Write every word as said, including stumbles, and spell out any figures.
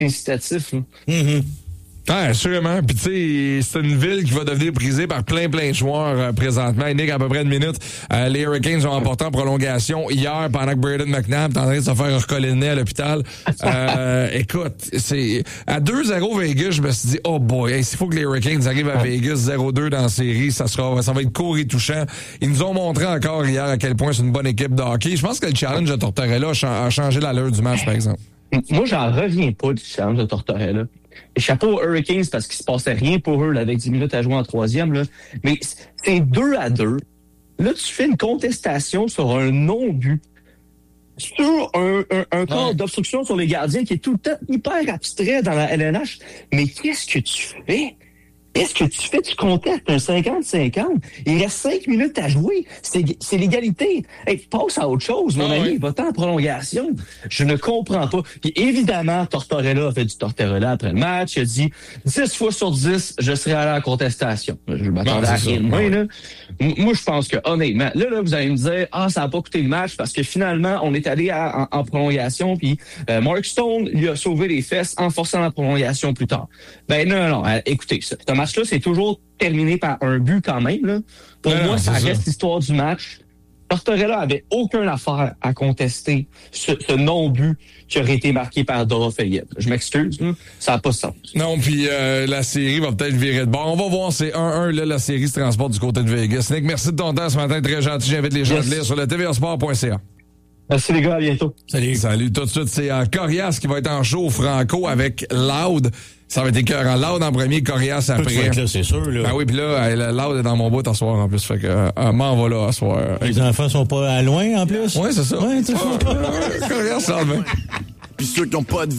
incitatif. Mm-hmm. Ah, assurément. Puis tu sais, c'est une ville qui va devenir prisée par plein plein de joueurs euh, présentement. Nick, à peu près une minute. Euh, les Hurricanes ont emporté en prolongation hier pendant que Braden McNabb est en train de se faire recoller le nez à l'hôpital. Euh, écoute, c'est à deux zéro Vegas, je me suis dit, oh boy, hey, s'il faut que les Hurricanes arrivent à Vegas zéro deux dans la série, ça sera, ça va être court et touchant. Ils nous ont montré encore hier à quel point c'est une bonne équipe de hockey. Je pense que le challenge de Tortorella a changé l'allure du match, par exemple. Moi, j'en reviens pas du challenge de Tortorella. Et chapeau aux Hurricanes parce qu'il se passait rien pour eux là, avec dix minutes à jouer en troisième. Là. Mais c'est deux à deux. Là, tu fais une contestation sur un non-but, sur un, un, un corps ouais. d'obstruction sur les gardiens qui est tout le temps hyper abstrait dans la L N H. Mais qu'est-ce que tu fais? Qu'est-ce que tu fais? Tu contestes un cinquante cinquante. Il reste cinq minutes à jouer. C'est, c'est l'égalité. Hey, passe à autre chose, mon ah, ami. Ouais. Va-t'en en prolongation. Je ne comprends pas. Puis évidemment, Tortorella a fait du Tortorella après le match. Il a dit dix fois sur dix, je serai allé en contestation. Je m'attendais bon, à rien de moins, là. Moi, je pense que, honnêtement, là, là, vous allez me dire, ah, ça n'a pas coûté le match parce que finalement, on est allé à, en, en prolongation puis euh, Mark Stone lui a sauvé les fesses en forçant la prolongation plus tard. Ben, non, non, non. Écoutez, ça. Ce match-là, c'est toujours terminé par un but quand même, là. Pour non, moi, ça reste l'histoire du match. Tortorella avait aucune affaire à contester ce, ce non-but qui aurait été marqué par Dora Fayette. Je m'excuse, là, ça n'a pas de sens. Non, puis euh, la série va peut-être virer de bord. On va voir, c'est un un, là, la série se transporte du côté de Vegas. Nick, merci de ton temps ce matin, très gentil. J'invite les gens yes. à lire sur le T V A sport point C A. Merci les gars, à bientôt. Salut. Salut, tout de suite, c'est euh, Corias qui va être en show Franco avec Loud. Ça va être écœurant. Loud en premier, Corias après. Là, c'est sûr, là. Ah oui, puis là, Loud est dans mon bout à soir en plus. Fait que, euh, m'en va là à soir. Les hey. enfants sont pas à loin en plus? Oui, c'est ça. Ouais, c'est ça. Corias, ça va. Puis ceux qui n'ont pas de